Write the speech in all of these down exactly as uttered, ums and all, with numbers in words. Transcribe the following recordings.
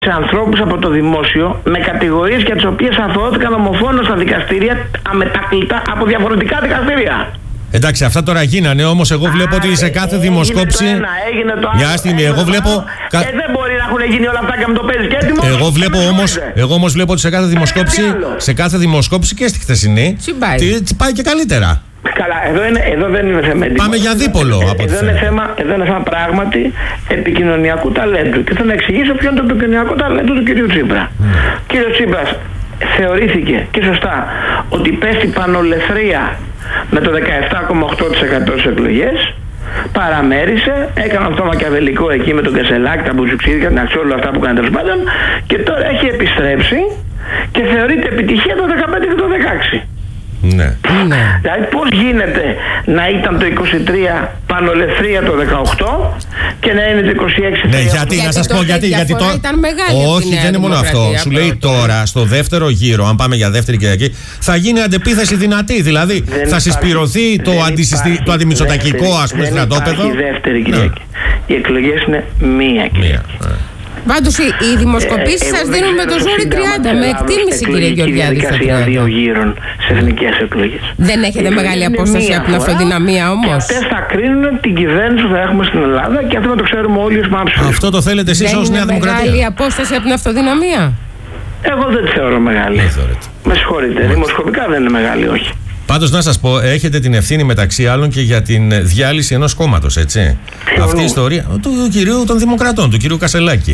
σε ανθρώπους από το δημόσιο με κατηγορίες για τις οποίες αθωώθηκαν ομοφόνος στα δικαστήρια αμετάκλητα από διαφορετικά δικαστήρια. Εντάξει, αυτά τώρα γίνανε, όμως εγώ βλέπω Α, ότι σε κάθε ε, δημοσκόπηση. Έγινε το ένα, έγινε το άλλο. Μια στιγμή, εγώ βλέπω. Ε, δεν μπορεί να έχουν γίνει όλα αυτά και με το παίζει και έτοιμο. Εγώ βλέπω όμως, εγώ όμως βλέπω ότι σε κάθε δημοσκόπηση, σε κάθε δημοσκόπηση και στη χθεσινή, τι, πάει και καλύτερα. Καλά, εδώ, είναι, εδώ δεν είναι θέμα. Πάμε για δίπολο ε, από εδώ, είναι θέμα, εδώ είναι θέμα πράγματι επικοινωνιακού ταλέντου. Και θα να εξηγήσω ποιο είναι το επικοινωνιακό ταλέντο του κυρίου Τσίπρα. Mm. Ο κύριος Τσίπρας θεωρήθηκε και σωστά ότι πέφτει πανολεθρία με το δεκαεπτά κόμμα οκτώ τοις εκατό στις εκλογές. Παραμέρισε, έκανε αυτό μακιαβελικό εκεί με τον Κασελάκη, τα μπουζουξίδια, να ξέρω όλα αυτά που κάνει τέλος πάντων, και τώρα έχει επιστρέψει και θεωρείται επιτυχία το δεκαπέντε και το δεκαέξι. Ναι. Δηλαδή πώς γίνεται να ήταν το είκοσι τρία πανολεθρία το δεκαοκτώ και να είναι το είκοσι έξι. Ναι, γιατί, γιατί να σας πω γιατί, γιατί το... ήταν μεγάλη. Όχι, δεν είναι μόνο αυτό. Σου λέει τώρα, στο δεύτερο γύρο, αν πάμε για δεύτερη Κυριακή, θα γίνει αντεπίθεση δυνατή. Δηλαδή δεν θα συσπηρωθεί το, αντισυστη... το αντιμητσοτακικό, ας πούμε, στρατόπεδο. Δεν υπάρχει δεύτερη Κυριακή. Οι εκλογές είναι μία Κυριακή. Πάντως οι δημοσκοπήσεις σας δίνουν με το ζόρι τριάντα, με εκτίμηση, κύριε Γεωργιάδη. Διαδικασία δύο γύρων σε εθνικές εκλογές. Δεν έχετε μεγάλη απόσταση από την αυτοδυναμία όμως. Και αυτές θα κρίνουν την κυβέρνηση που θα έχουμε στην Ελλάδα και αυτό να το ξέρουμε όλοι ως μάψη. Αυτό το θέλετε εσείς ως Νέα Δημοκρατία. Δεν είναι μεγάλη απόσταση από την αυτοδυναμία. Εγώ δεν τη θεωρώ μεγάλη. Με συγχωρείτε, δημοσκοπικά δεν είναι μεγάλη, όχι. Πάντως να σας πω, έχετε την ευθύνη μεταξύ άλλων και για την διάλυση ενός κόμματος, έτσι. Ποιο αυτή η ιστορία του κυρίου των Δημοκρατών, του κυρίου Κασελάκη.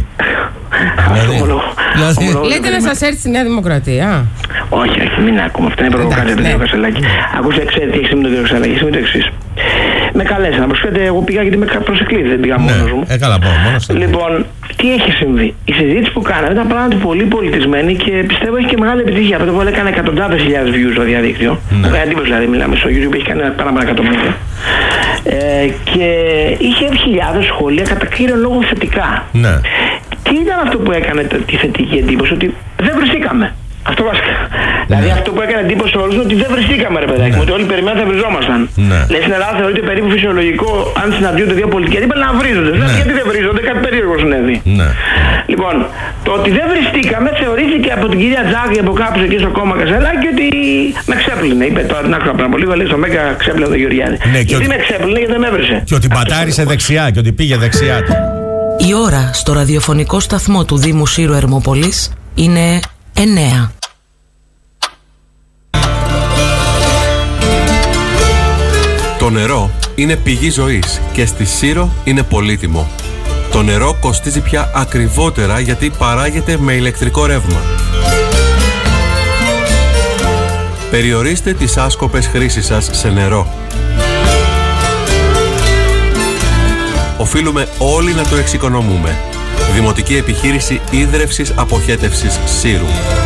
δηλαδή, δηλαδή, λέτε να σας έρθει στη Νέα Δημοκρατία. Όχι, όχι, μην ακούμε. Αυτά είναι προβοκάτε του κύριο Κασελάκη. Ακούστε, ξέρετε τι έχει συμβεί με τον κύριο Κασελάκη. Έχει συμβεί το εξής. Με καλέσανε, να προσφέρετε, εγώ πήγα γιατί με προσεκλήθη, δεν πήγα μόνος μου. Ε, καλά, μόνος. Λοιπόν, τι έχει συμβεί. Η συζήτηση που κάναμε ήταν πράγματι πολύ πολιτισμένη και πιστεύω έχει και μεγάλη επιτυχία. Πρώτα απ' όλα έκανε εκατοντάδες χιλιάδες views στο διαδίκτυο. Μου κάνει εντύπωση, δηλαδή, μιλάμε στο YouTube, έχει κάνει πάρα πολλά εκατομμύρια. Ε, και είχε χιλιάδες σχόλια, κατά κύριο λόγο θετικά. Ναι. Τι ήταν αυτό που έκανε τη θετική εντύπωση, ότι δεν βρεθήκαμε. Αυτό βασικά. Ναι. Δηλαδή αυτό που έκανε εντύπωση σε όλους είναι ότι δεν βρισκήκαμε, ρε παιδάκι μου, ναι. ότι όλοι περιμέναν θα βριζόμασταν. Ναι. Λέει στην Ελλάδα θεωρείται περίπου φυσιολογικό αν συναντιούνται δύο πολιτικοί αντίπαλοι να βρίζονται. Ναι. Δηλαδή γιατί δεν βρίζονται, κάτι περίεργο συνέβη. Ναι. Λοιπόν, το ότι δεν βρισκήκαμε θεωρήθηκε από την κυρία Τζάκη από κάπου εκεί στο κόμμα Κασελάκη ότι με ξέπλυνε. Είπε τώρα την άκουσα πριν από λίγο, λέει στο Μέγκα ξέπλυνε τον Γεωργιάδη. Ναι, γιατί ότι... με ξέπλυνε, γιατί δεν με έβρισε. Και ότι μπατάρισε δεξιά και ότι πήγε δεξιά του. Η ώρα στο ραδιοφωνικό σταθμό του Δήμου Σύρου Ερμόπολης είναι εννέα. Το νερό είναι πηγή ζωής και στη Σύρο είναι πολύτιμο. Το νερό κοστίζει πια ακριβότερα γιατί παράγεται με ηλεκτρικό ρεύμα. Περιορίστε τις άσκοπες χρήσεις σας σε νερό. Οφείλουμε όλοι να το εξοικονομούμε. Δημοτική Επιχείρηση Ίδρευσης Αποχέτευσης Σύρου.